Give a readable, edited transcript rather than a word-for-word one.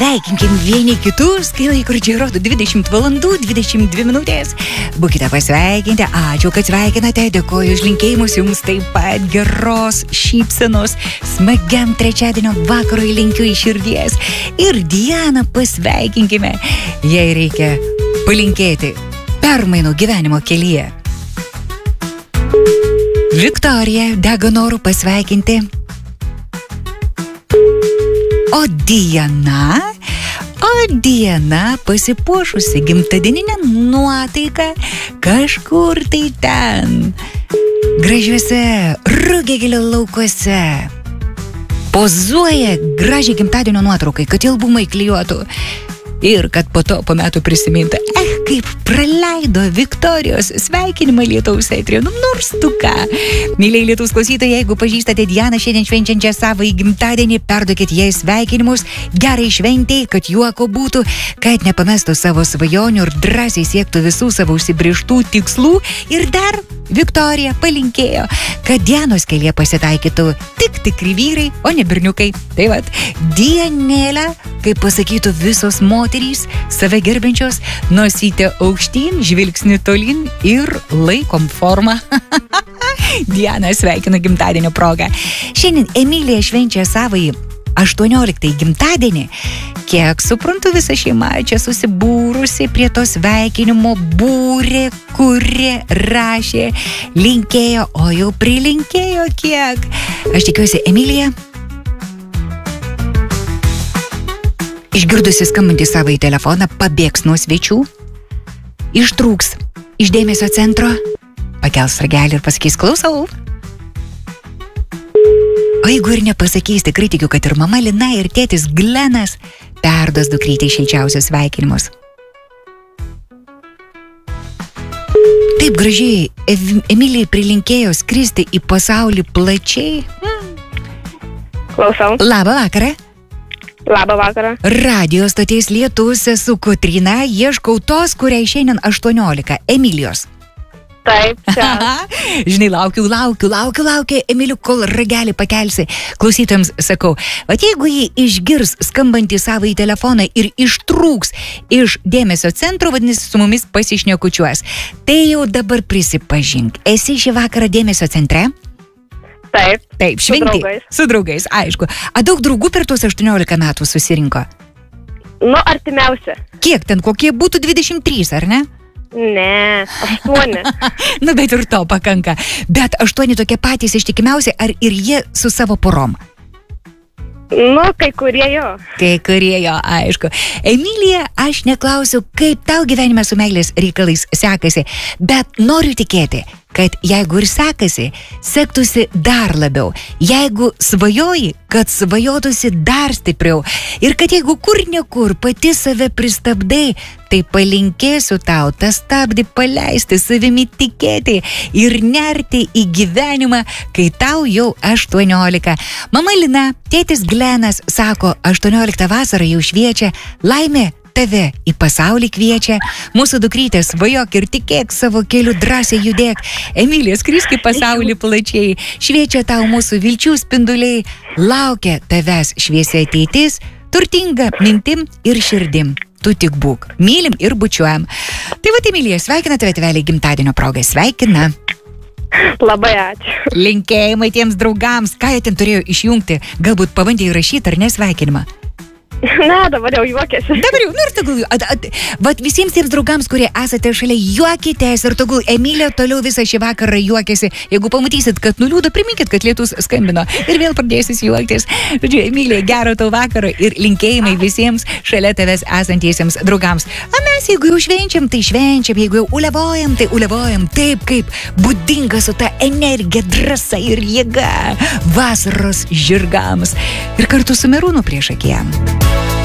pasveikinkim vieni kitus, kai laikrodžiai rodo 20 valandų 22 minutės. Būkite pasveikinti, ačiū, kad sveikinate, dėkoju už linkėjimus, jums taip pat geros šypsenos, smagiam trečiadienio vakarui linkiu iš širdies. Ir Dianą pasveikinkime, jai reikia palinkėti permainų gyvenimo kelyje. Viktorija dega noru pasveikinti. O Diana pasipuošusi gimtadieninę nuotaiką kažkur tai ten, gražiuose Rugiagėlio laukuose. Pozuoja gražiai gimtadienio nuotraukai, kad albumai klijuotų. Ir kad po to po metų prisiminta, kaip praleido Viktorijos sveikinimą Lietaus eteryje, nors tu ką. Myliai Lietaus klausytojai, jeigu pažįstate Dianą šiandien švenčiančią savo gimtadienį, perduokit jai sveikinimus, gerai šventei, kad juoko būtų, kad nepamestų savo svajonių ir drąsiai siektų visų savo užsibrėžtų tikslų. Ir dar Viktorija palinkėjo, kad Dianos kelyje pasitaikytų tik tikri vyrai, o ne berniukai. Tai vat, Dianėlė, kaip pasakytų visos moterys, save gerbiančios, nosytė aukštyn, žvilgsnį tolyn ir laikom formą. Diana sveikina gimtadienio progą. Šiandien Emilija švenčia savąjį 18 gimtadienį. Kiek suprantu, visa šeima čia susibūrusi prie to sveikinimo, būrė, kurė, rašė, linkėjo, o jau prilinkėjo kiek. Aš tikiuosi, Emilija, išgirdusi skambantį savo į telefoną, pabėgs nuo svečių, ištrūks iš dėmesio centro, pakels ragelį ir pasakys, klausau. O jeigu ir nepasakys, tikrai tikiu, kad ir mama Lina ir tėtis Glenas perduos dukrytei šilčiausius sveikinimus. Taip gražiai Emilijai prilinkėjo skristi į pasaulį plačiai. Klausau. Labą vakarą. Labą vakarą. Radio stoties Lietus, esu Kotryna, ieškau tos, kuriai šiandien 18, Emilijos. Taip, čia. Žinai, laukiu, Emiliu, kol ragelį pakelsi. Klausytojams sakau, vat jeigu jį išgirs skambantį savo į telefoną ir ištrūks iš dėmesio centro, vadinasi, su mumis pasišnekučiuos. Tai jau dabar prisipažink, esi šį vakarą dėmesio centre? Taip. Taip, šventi. Su draugais, aišku. A daug draugų per tuos 18 metų susirinko? Nu, artimiausia. Kiek ten, kokie būtų 23, ar ne? Ne, 8. Nu, bet ir to pakanka. Bet 8 tokie patys ištikimiausi, ar ir jie su savo porom? Nu, kai kurie jo. Kai kurie jo, aišku. Emilija, aš neklausiu, kaip tau gyvenime su meilės reikalais sekasi, bet noriu tikėti, kad jeigu ir sekasi, sektųsi dar labiau. Jeigu svajoji, kad svajotųsi dar stipriau. Ir kad jeigu kur nekur pati save pristabdai, tai palinkėsiu tau tą stabdį paleisti, savimi tikėti ir nerti į gyvenimą, kai tau jau 18. Mama Lina, tėtis Glenas sako, 18 vasarą jau šviečia, laimė tave į pasaulį kviečia, mūsų dukrytė svajok ir tikėk savo keliu, drąsiai judėk. Emilija, skrisk į pasaulį plačiai, šviečia tau mūsų vilčių spinduliai, laukia tavęs šviesi ateitis, turtinga mintim ir širdim. Tu tik būk, mylim ir bučiuojam. Tai va, Emilija, sveikina tave tėvelį gimtadienio progai, sveikina. Labai ačiū. Linkėjimai tiems draugams, ką jie ten turėjo išjungti, galbūt pabandė įrašyti ar nesveikinimą. Ne, dabar jau juokėsi. Dabar jau, nu ir tegul, vat visiems tiems draugams, kurie esate šalia, juokitės ir tegul Emilija toliau visą šį vakarą juokėsi. Jeigu pamatysit, kad nuliūda, priminkit, kad lietus skambino ir vėl pradėsis juoktis. Žodžiu, Emilija, gero tau vakaro ir linkėjimai visiems šalia tavęs esantiesiems draugams. O mes, jeigu jau švenčiam, tai švenčiam, jeigu jau ulevojam, tai ulevojam taip, kaip būdinga su ta energija, drąsa ir jėga vasaros žirgams. Ir kartu su Merūnu priešakyje.